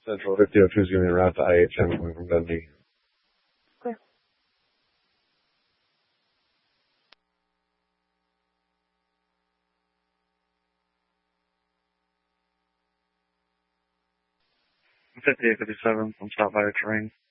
Central 5002 is giving me a route to I-810 coming from Dundee. Okay. I'm 5857 from Stop by the Terrain.